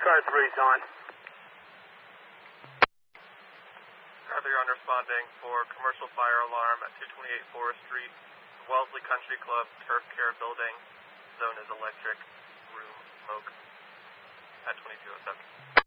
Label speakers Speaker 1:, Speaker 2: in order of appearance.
Speaker 1: Car 3's on.
Speaker 2: Arthur, you're on responding for commercial fire alarm at 228 Forest Street, Wellesley Country Club, Turf Care Building. Zone is electric, room smoke at 2207.